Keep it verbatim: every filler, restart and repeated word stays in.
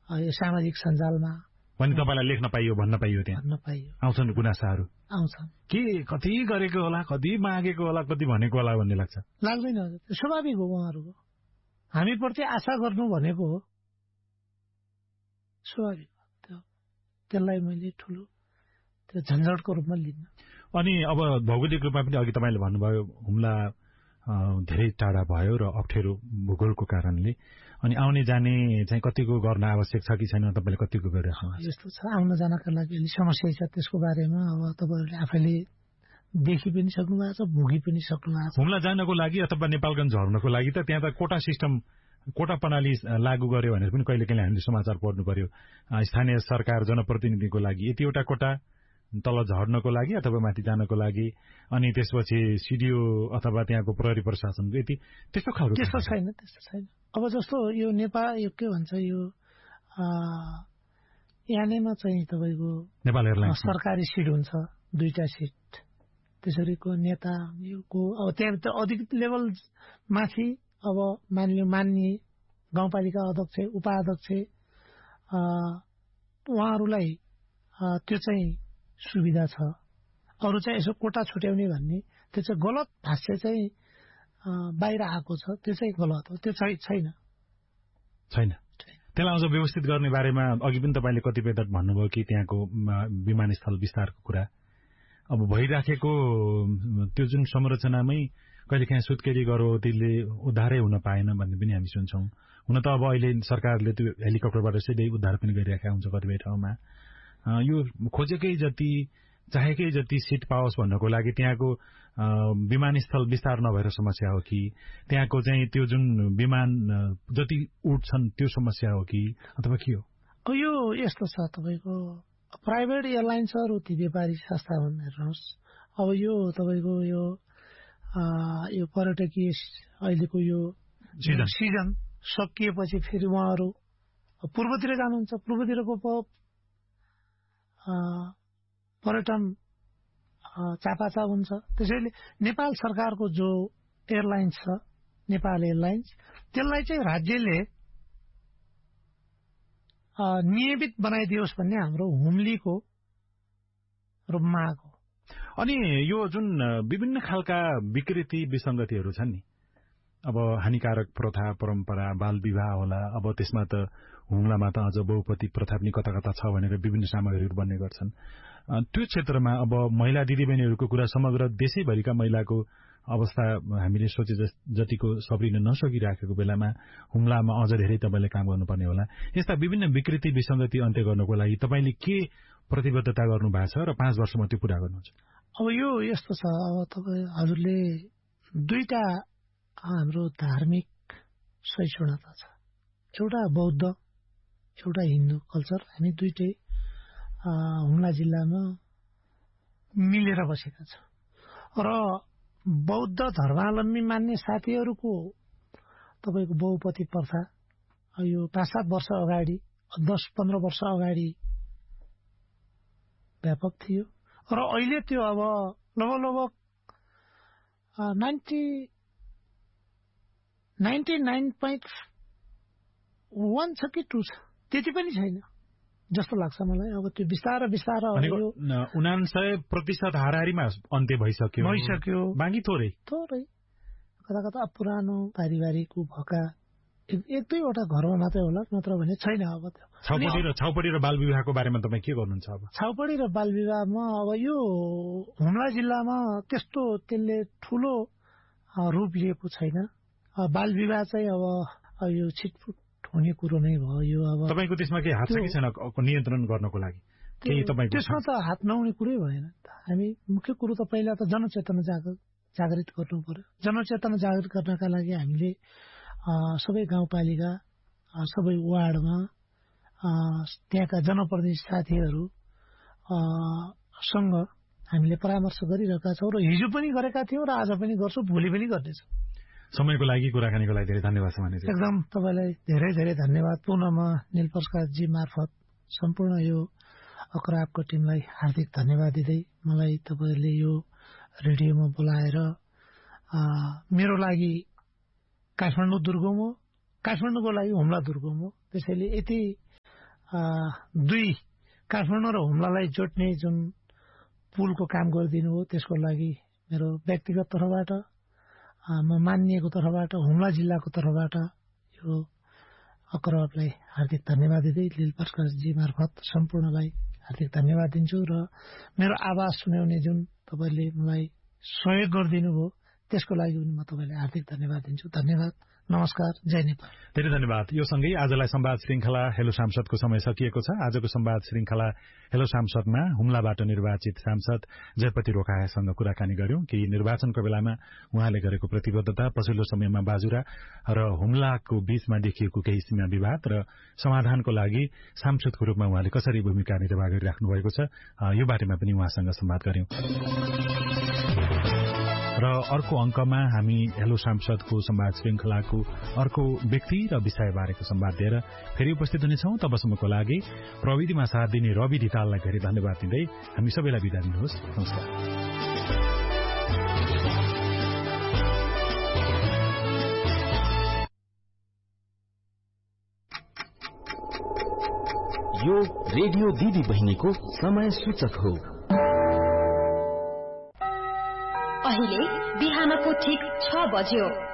यो सामाजिक सञ्जालमा पनि तपाईलाई लेख्न पाइयो भन्न पाइयो त्यहाँ भन्न पाइयो आउँछन् गुनासाहरू आउँछन् के कति गरेको होला कति मागेको होला कति भनेको होला भन्ने लाग्छ लाग्दैन हजुर स्वाभाविक हो उहाँहरूको हामीप्रति आशा गर्नु भनेको हो स्वाभाविक त्यो त्यसलाई मैले ठुलो त्यो झन्झटको रूपमा लिन्न अनि अब भौगोलिक रूपमा पनि अघि तपाईले भन्नुभयो हुम्ला धेरै टाढा भयो र अप्ठ्यारो भूगोलको कारणले अनि आउने जाने चाहिँ कतिको गर्न आवश्यक छ कि छैन तपाईले कतिको गरिराख्नु यस्तो छ आउन जानका लागि अलि समस्या छ त्यसको बारेमा अब तपाईहरुले आफैले देखि पनि सक्नु भएको छ भोगी पनि सक्नु भएको छ हुम्ला जानको लागि अथवा नेपालगञ्ज झर्नको लागि त त्यहाँ त कोटा सिस्टम कोटा प्रणाली लागू गर्यो भनेर पनि कहिलेकाहीँ हामीले समाचार पढ्नु पर्यो स्थानीय सरकार जनप्रतिनिधिको लागि यतिवटा कोटा तल झर्नको लागि अथवा माथि जानको लागि अनि त्यसपछि सिडिओ अथवा त्यहाँको प्रहरी प्रशासनको यति त्यस्तो खालको त्यस्तो छैन त्यस्तो छैन अब जस्तो यो नेपाल यो के भन्छ यो यानेमा चाहिँ तपाईको नेपाल एयरलाइन्स सरकारी सिट हुन्छ दुईटा सिट त्यसरीको नेता योको अब त्यहाँ त अधिक लेभल माथि अब मान्यो मान्ने गाउँपालिका अध्यक्ष उपाध्यक्ष उहाँहरूलाई त्यो चाहिँ सुविधा छ अरु चाहिँ यसो कोटा छुट्याउने भन्ने त्यो चाहिँ गलत भाष्य चाहिँ बाहिर आएको छ त्यो चाहिँ गलत हो त्यो चाहिँ छैन छैन त्यसलाई अझ व्यवस्थित गर्ने बारेमा अघि पनि तपाईले कतिपय त भन्नुभयो कि त्यहाँको विमानस्थल विस्तारको कुरा अब भइराखेको त्यो जुन संरचनामै कहिलेकाहीँ सुत्केरी गरो त्यसले उद्धारै हुन पाएन भन्ने पनि हामी सुन्छौं हुन त अब अहिले सरकारले त्यो हेलिकप्टरबाट सिधै उद्धार पनि गरिरहेका हुन्छ कतिपय ठाउँमा यो खोजेकै जति चाहेकै जति सिट पाओस् भन्नको लागि त्यहाँको विमानस्थल विस्तार नभएर समस्या हो कि त्यहाँको चाहिँ त्यो जुन विमान जति उड्छन् त्यो समस्या हो कि अथवा के हो यो यस्तो छ तपाईको प्राइभेट एयरलाइन्सहरु ती व्यापारी संस्था हेर्नुहोस् अब यो तपाईको यो यो पर्यटकीय अहिलेको यो सिजन सकिएपछि फेरि उहाँहरु पूर्वतिर जानुहुन्छ पूर्वतिरको पर्यटन चापाचाप हुन्छ त्यसैले नेपाल सरकारको जो एयरलाइन्स छ नेपाल एयरलाइन्स त्यसलाई चाहिँ राज्यले नियमित बनाइदियोस् भन्ने हाम्रो हुम्लीको रूपमा आएको अनि यो जुन विभिन्न खालका विकृति विसंगतिहरू छन् नि अब हानिकारक प्रथा परम्परा बाल विवाह होला अब त्यसमा त हुम्लामा त अझ बहुपति प्रथा पनि कता कता छ भनेर विभिन्न सामग्रीहरू बन्ने गर्छन् त्यो क्षेत्रमा अब महिला दिदीबहिनीहरूको कुरा समग्र देशैभरिका महिलाको अवस्था हामीले सोचे जतिको सब्रिन नसकिराखेको बेलामा हुम्लामा अझ धेरै तपाईले काम गर्नुपर्ने होला यस्ता विभिन्न विकृति विसंगति अन्त्य गर्नको लागि तपाईले के प्रतिबद्धता गर्नु भएको छ र पाँच वर्षमा त्यो पूरा गर्नुहुन्छ अब यो यस्तो छ अब तपाई हजुरले दुईटा हाम्रो धार्मिक सहिष्णुता छ एउटा बौद्ध एउटा हिन्दू कल्चर हामी दुईटै हुम्ला जिल्लामा मिलेर बसेका छौं र बौद्ध धर्मावलम्बी मान्ने साथीहरूको तपाईको बहुपति प्रथा यो पाँच सात वर्ष अगाडि दस पन्ध्र वर्ष अगाडि व्यापक थियो र अहिले त्यो अब लगभग लगभग ninety ninety nine point one छ कि टू छ त्यति पनि छैन जस्तो लाग्छ मलाई अब त्यो बिस्तार बिस्तार उनान्सय प्रतिशत हाराहारीमा अन्त्य भइसक्यो भइसक्यो बाँकी थोरै थोरै कता कता पुरानो पारिवारिक भएका एक दुईवटा घरमा मात्रै होला नत्र भने छैन अब त्यो छाउपडी र छाउपडी र बाल विवाहको बारेमा तपाईँ के गर्नुहुन्छ अब छाउपडी र बाल विवाहमा अब यो हुम्ला जिल्लामा त्यस्तो त्यसले ठूलो रूप लिएको छैन बाल विवाह चाहिँ अब यो छिटफुट हुने कुरो नै भयो यो अब तपाईको त्यसमा के हात छ कि छैन नियन्त्रण गर्नको लागि केही तपाईको त्यसमा त हात नहुने कुरै भएन हामी मुख्य कुरो त पहिला त जनचेतना जागृत गर्नु पर्यो जनचेतना जागृत गर्नका लागि हामीले सबै गाउँपालिका सबै वार्डमा त्यहाँका जनप्रतिनिधि साथीहरू सँग हामीले परामर्श गरिरहेका छौं र हिजो पनि गरेका थियौं र आज पनि गर्छौं भोलि पनि गर्नेछौं समयको लागि कुराकानीको लागि धेरै धन्यवाद छ भने एकदम तपाईलाई धेरै धेरै धन्यवाद पुनः म नील प्रसाद जी मार्फत सम्पूर्ण यो अक्रापको टिमलाई हार्दिक धन्यवाद दिँदै मलाई तपाईहरुले यो रेडियोमा बोलाएर मेरो लागि काठमाडौँ दुर्गम हो काठमाडौँको लागि हुम्ला दुर्गम हो त्यसैले यति दुई काठमाडौँ र हुम्लालाई जोड्ने जुन पुलको काम गरिदिनु हो त्यसको लागि मेरो व्यक्तिगत तर्फबाट म मानिएको तर्फबाट हुम्ला जिल्लाको तर्फबाट यो अकरबलाई हार्दिक धन्यवाद दिँदै लील प्रकाशजी मार्फत सम्पूर्णलाई हार्दिक धन्यवाद दिन्छु र मेरो आवाज सुनाउने जुन तपाईँले मलाई सहयोग गरिदिनु भयो त्यसको लागि पनि म तपाईँलाई हार्दिक धन्यवाद दिन्छु। धन्यवाद, नमस्कार, जय नेपाल। धेरै धन्यवाद। यो सँगै आजलाई संवाद श्रृंखला हेलो सांसदको समय सकिएको छ। आजको संवाद श्रृंखला हेलो सांसदमा हुम्लाबाट निर्वाचित सांसद जयपति रोकासँग कुराकानी गर्यौं। केही निर्वाचनको बेलामा उहाँले गरेको प्रतिबद्धता, पछिल्लो समयमा बाजुरा र हुम्लाको बीचमा देखिएको केही सीमा विवाद र समाधानको लागि सांसदको रूपमा उहाँले कसरी भूमिका निर्वाह गरिराख्नु भएको छ, यो बारेमा पनि उहाँसँग संवाद गर्यौं। र अर्को अंकमा हामी हेलो सांसदको संवाद श्रृंखलाको अर्को व्यक्ति र विषय बारेको संवाद दिएर फेरि उपस्थित हुनेछौं। तबसम्मको लागि प्रविधिमा साथ दिने रवि धिताललाई धेरै धन्यवाद दिँदै हामी सबैलाई बिदा दिनुहोस्। नमस्कार। यो रेडियो दिदी बहिनीको समय सूचक हो। अहिले बिहानको ठिक छ बज्यो।